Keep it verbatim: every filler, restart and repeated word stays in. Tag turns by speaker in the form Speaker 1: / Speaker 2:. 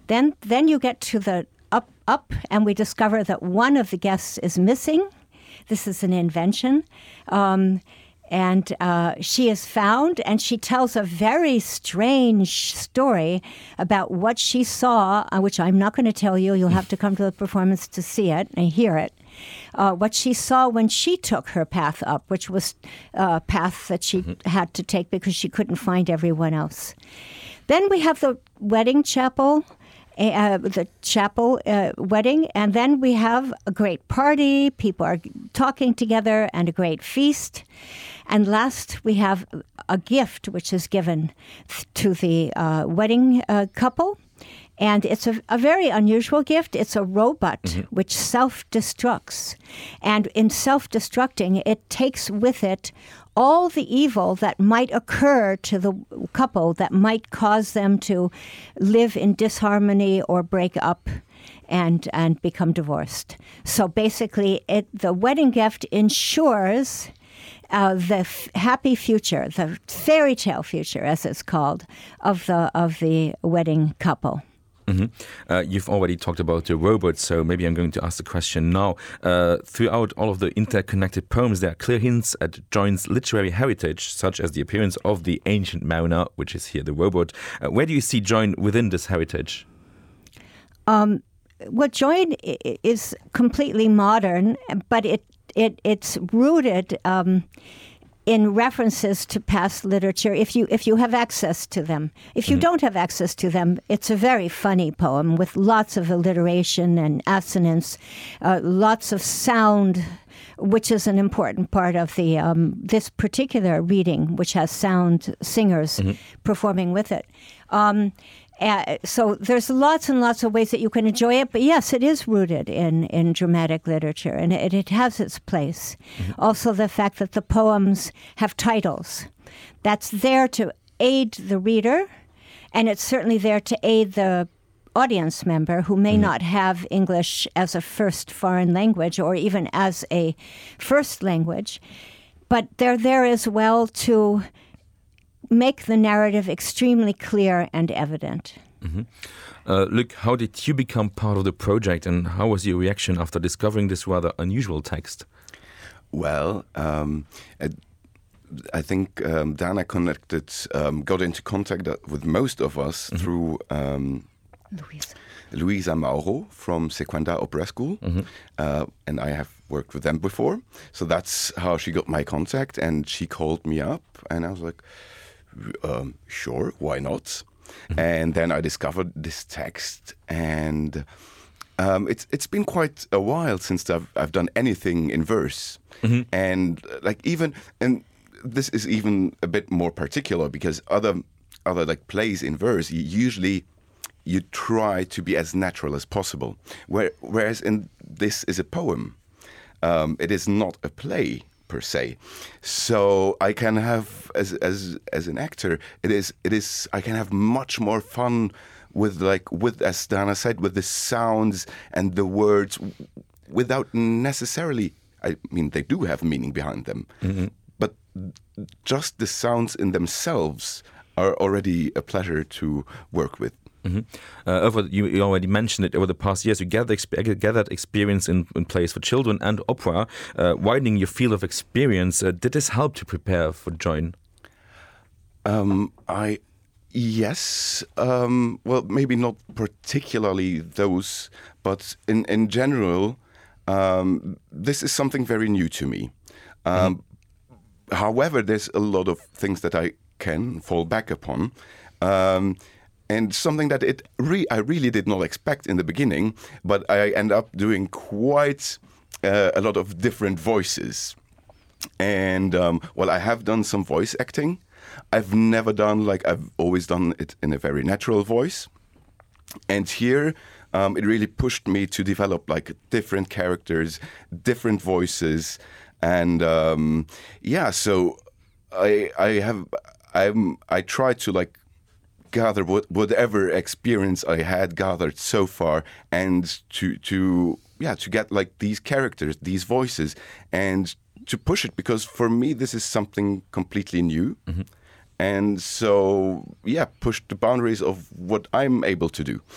Speaker 1: Then then you get to the up, up, and we discover that one of the guests is missing. This is an invention. Um, and uh, she is found, and she tells a very strange story about what she saw, uh, which I'm not going to tell you. You'll have to come to the performance to see it and hear it. Uh, what she saw when she took her path up, which was a path that she mm-hmm. had to take because she couldn't find everyone else. Then we have the wedding chapel, uh, the chapel uh, wedding, and then we have a great party. People are talking together and a great feast. And last, we have a gift which is given to the uh, wedding uh, couple. And it's a, a very unusual gift. It's a robot mm-hmm. which self-destructs. And in self-destructing, it takes with it all the evil that might occur to the couple that might cause them to live in disharmony or break up and and become divorced. So basically, it, the wedding gift ensures Uh, the f- happy future, the fairy tale future, as it's called, of the of the wedding couple.
Speaker 2: Mm-hmm. Uh, you've already talked about the robot, so maybe I'm going to ask the question now. Uh, throughout all of the interconnected poems, there are clear hints at Join's literary heritage, such as the appearance of the ancient mariner, which is here the robot. Uh, where do you see Join within this heritage?
Speaker 1: Um, well, Join is completely modern, but it It, it's rooted um, in references to past literature, if you if you have access to them. If you mm-hmm. don't have access to them, it's a very funny poem with lots of alliteration and assonance, uh, lots of sound, which is an important part of the um, this particular reading, which has sound singers mm-hmm. performing with it. Um, Uh, so there's lots and lots of ways that you can enjoy it. But yes, it is rooted in, in dramatic literature, and it, it has its place. Mm-hmm. Also, the fact that the poems have titles. That's there to aid the reader, and it's certainly there to aid the audience member who may mm-hmm. not have English as a first foreign language or even as a first language. But they're there as well to make the narrative extremely clear and evident.
Speaker 2: Mm-hmm. Uh, Luc, how did you become part of the project, and how was your reaction after discovering this rather unusual text?
Speaker 3: Well, um, I, I think um, Dana connected, um, got into contact with most of us mm-hmm. through um,
Speaker 1: Luisa.
Speaker 3: Luisa Mauro from Sequenda Opera School, mm-hmm. uh, and I have worked with them before. So that's how she got my contact, and she called me up, and I was like, Um, sure, why not? Mm-hmm. And then I discovered this text, and um, it's it's been quite a while since I've I've done anything in verse, mm-hmm. and uh, like even and this is even a bit more particular because other other like plays in verse, you usually you try to be as natural as possible, where, whereas in this is a poem, um, it is not a play per se. So I can have, as as as an actor, it is it is I can have much more fun with like with as Dana said, with the sounds and the words, without necessarily. I mean, they do have meaning behind them, mm-hmm. but just the sounds in themselves are already a pleasure to work with.
Speaker 2: Mm-hmm. Uh, over, you, you already mentioned it. Over the past years, you gathered, exp- gathered experience in, in plays for children and opera, uh, widening your field of experience. Uh, did this help to prepare for Join?
Speaker 3: Um, I yes. Um, well, maybe not particularly those, but in in general, um, this is something very new to me. Um, mm-hmm. However, there's a lot of things that I can fall back upon. Um, And something that it re- I really did not expect in the beginning, but I end up doing quite uh, a lot of different voices. And, um, well, I have done some voice acting. I've never done, like, I've always done it in a very natural voice. And here, um, it really pushed me to develop, like, different characters, different voices. And, um, yeah, so I I have, I'm, I try to, like, gather what, whatever experience I had gathered so far, and to to yeah to get like these characters, these voices, and to push it, because for me this is something completely new, mm-hmm. and so yeah, push the boundaries of what I'm able to do.